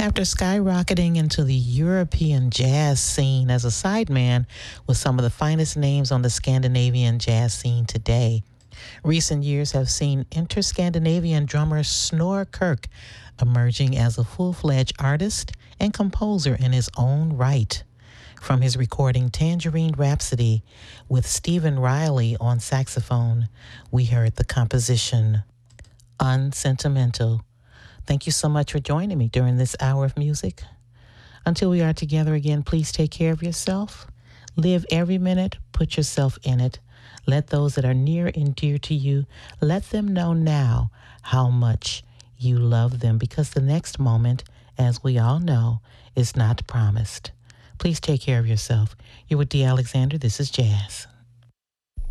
After skyrocketing into the European jazz scene as a sideman with some of the finest names on the Scandinavian jazz scene today, recent years have seen inter-Scandinavian drummer Snorre Kirk emerging as a full-fledged artist and composer in his own right. From his recording Tangerine Rhapsody with Stephen Riley on saxophone, we heard the composition Unsentimental. Thank you so much for joining me during this hour of music. Until we are together again, please take care of yourself. Live every minute, put yourself in it. Let those that are near and dear to you, let them know now how much you love them, because the next moment, as we all know, is not promised. Please take care of yourself. You're with Dee Alexander. This is Jazz.